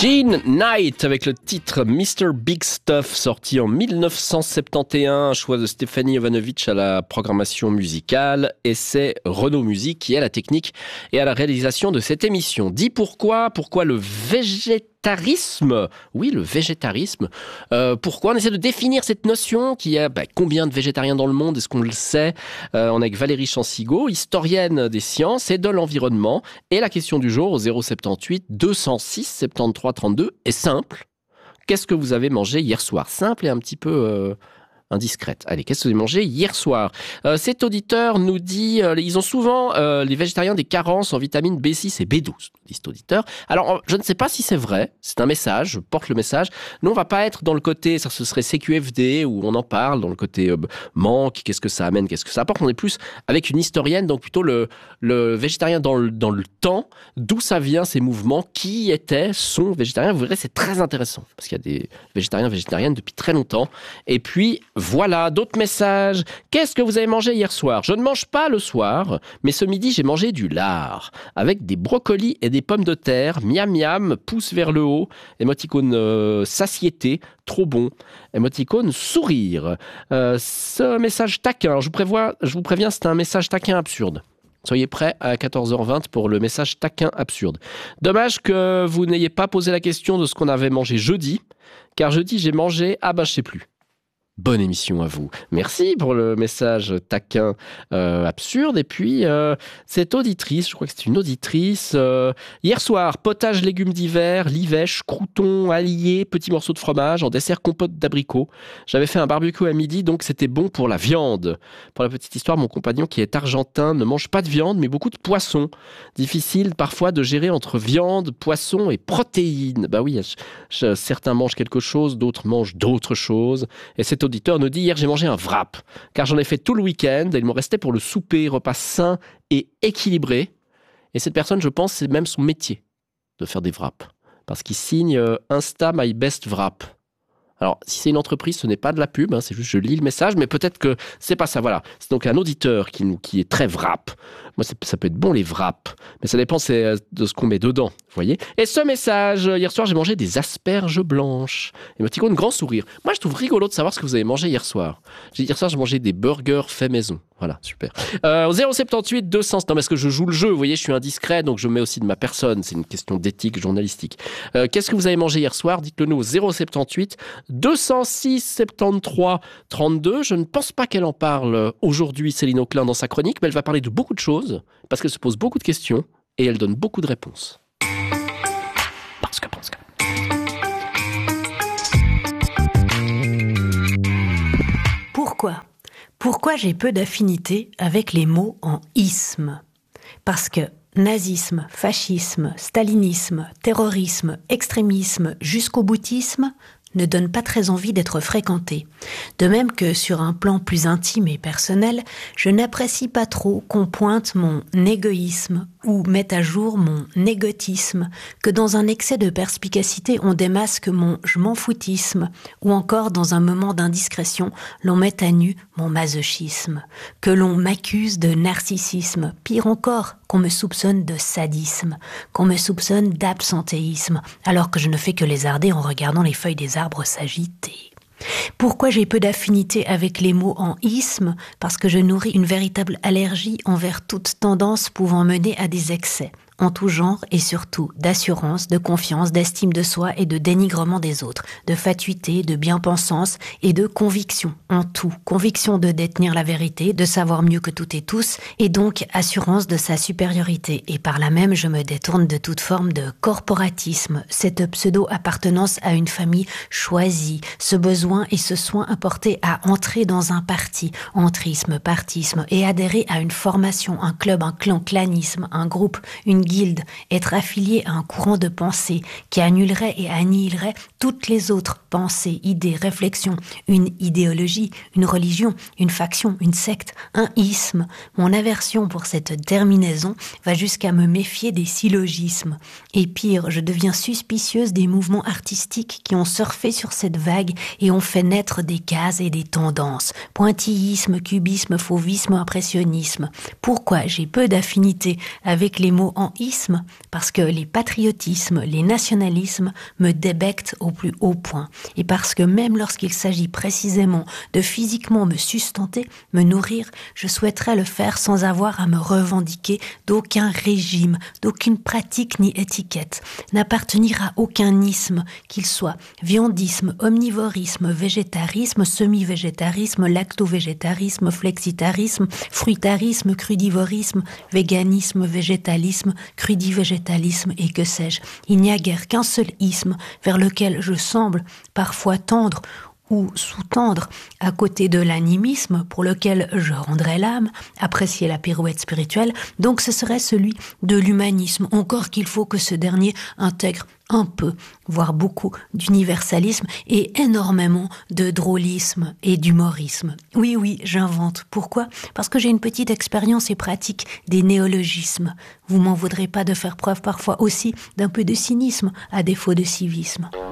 Jean Knight avec le titre Mr. Big Stuff, sorti en 1971, un choix de Stéphanie Jovanovic à la programmation musicale, et c'est Renaud Musique qui est à la technique et à la réalisation de cette émission. Dis pourquoi le végétarisme? Oui, le végétarisme. Pourquoi on essaie de définir cette notion qui a combien de végétariens dans le monde? Est-ce qu'on le sait? On est avec Valérie Chansigo, historienne des sciences et de l'environnement. Et la question du jour au 078 206 73 32 est simple. Qu'est-ce que vous avez mangé hier soir? Simple et un petit peu indiscrète. Allez, qu'est-ce que vous avez mangé hier soir? Cet auditeur nous dit, ils ont souvent, les végétariens, des carences en vitamines B6 et B12, dit cet auditeur. Alors, je ne sais pas si c'est vrai, c'est un message, je porte le message. Nous, on va pas être dans le côté, ça ce serait CQFD, où on en parle, dans le côté manque, qu'est-ce que ça amène, qu'est-ce que ça apporte. On est plus avec une historienne, donc plutôt le végétarien dans le temps, d'où ça vient, ces mouvements, qui sont végétariens. Vous verrez, c'est très intéressant, parce qu'il y a des végétariennes depuis très longtemps. Et puis, voilà, d'autres messages. Qu'est-ce que vous avez mangé hier soir? Je ne mange pas le soir, mais ce midi, j'ai mangé du lard, avec des brocolis et des pommes de terre. Miam miam, pouce vers le haut. Émoticône satiété, trop bon. Émoticône sourire. Ce message taquin, je vous préviens, c'est un message taquin absurde. Soyez prêts à 14h20 pour le message taquin absurde. Dommage que vous n'ayez pas posé la question de ce qu'on avait mangé jeudi, car jeudi, j'ai mangé, je sais plus. Bonne émission à vous. Merci pour le message taquin absurde. Et puis, cette auditrice, je crois que c'est une auditrice, hier soir, potage légumes d'hiver, livèche, croûtons, alliés, petits morceaux de fromage, en dessert compote d'abricots. J'avais fait un barbecue à midi, donc c'était bon pour la viande. Pour la petite histoire, mon compagnon qui est argentin ne mange pas de viande, mais beaucoup de poisson. Difficile parfois de gérer entre viande, poisson et protéines. Bah oui, certains mangent quelque chose, d'autres mangent d'autres choses. Et cet auditeur nous dit, hier j'ai mangé un wrap, car j'en ai fait tout le week-end et il me restait pour le souper, repas sain et équilibré. Et cette personne, je pense, c'est même son métier de faire des wraps, parce qu'il signe Insta My Best Wrap. Alors, si c'est une entreprise, ce n'est pas de la pub, c'est juste je lis le message, mais peut-être que c'est pas ça, voilà. C'est donc un auditeur qui est très wrap. Moi, ça peut être bon, les wraps, mais ça dépend de ce qu'on met dedans, vous voyez. Et ce message, hier soir, j'ai mangé des asperges blanches. Émoticône grand sourire. Moi, je trouve rigolo de savoir ce que vous avez mangé hier soir. Hier soir, j'ai mangé des burgers faits maison. Voilà, super. Au 078 200, non, parce que je joue le jeu, vous voyez, je suis indiscret, donc je mets aussi de ma personne. C'est une question d'éthique journalistique. Qu'est-ce que vous avez mangé hier soir? Dites-le nous au 078 206 73 32. Je ne pense pas qu'elle en parle aujourd'hui, Céline Auclin, dans sa chronique, mais elle va parler de beaucoup de choses, parce qu'elle se pose beaucoup de questions, et elle donne beaucoup de réponses. Parce que. Pourquoi j'ai peu d'affinité avec les mots en isme? Parce que nazisme, fascisme, stalinisme, terrorisme, extrémisme, jusqu'au boutisme ne donnent pas très envie d'être fréquentés. De même que sur un plan plus intime et personnel, je n'apprécie pas trop qu'on pointe mon égoïsme ou mette à jour mon négotisme, que dans un excès de perspicacité on démasque mon je m'en foutisme, ou encore dans un moment d'indiscrétion l'on mette à nu mon masochisme, que l'on m'accuse de narcissisme, pire encore, qu'on me soupçonne de sadisme, qu'on me soupçonne d'absentéisme, alors que je ne fais que lézarder en regardant les feuilles des arbres s'agiter. Pourquoi j'ai peu d'affinité avec les mots en isme? Parce que je nourris une véritable allergie envers toute tendance pouvant mener à des excès, en tout genre et surtout d'assurance, de confiance, d'estime de soi et de dénigrement des autres, de fatuité, de bien-pensance et de conviction en tout. Conviction de détenir la vérité, de savoir mieux que toutes et tous, et donc assurance de sa supériorité. Et par là même, je me détourne de toute forme de corporatisme, cette pseudo-appartenance à une famille choisie, ce besoin et ce soin apporté à entrer dans un parti, entrisme, partisme, et adhérer à une formation, un club, un clan, clanisme, un groupe, une guilde, être affilié à un courant de pensée qui annulerait et annihilerait toutes les autres pensées, idées, réflexions, une idéologie, une religion, une faction, une secte, un isme. Mon aversion pour cette terminaison va jusqu'à me méfier des syllogismes. Et pire, je deviens suspicieuse des mouvements artistiques qui ont surfé sur cette vague et ont fait naître des cases et des tendances. Pointillisme, cubisme, fauvisme, impressionnisme. Pourquoi j'ai peu d'affinité avec les mots en isme parce que les patriotismes, les nationalismes me débectent au plus haut point. Et parce que même lorsqu'il s'agit précisément de physiquement me sustenter, me nourrir, je souhaiterais le faire sans avoir à me revendiquer d'aucun régime, d'aucune pratique ni étiquette, n'appartenir à aucun isme, qu'il soit viandisme, omnivorisme, végétarisme, semi-végétarisme, lacto-végétarisme, flexitarisme, fruitarisme, crudivorisme, véganisme, végétalisme, crudivégétalisme et que sais-je. Il n'y a guère qu'un seul isme vers lequel je semble parfois tendre ou sous-tendre à côté de l'animisme pour lequel je rendrais l'âme, apprécier la pirouette spirituelle, donc ce serait celui de l'humanisme, encore qu'il faut que ce dernier intègre un peu, voire beaucoup d'universalisme et énormément de drôlisme et d'humorisme. Oui, j'invente. Pourquoi ? Parce que j'ai une petite expérience et pratique des néologismes. Vous m'en voudrez pas de faire preuve parfois aussi d'un peu de cynisme à défaut de civisme.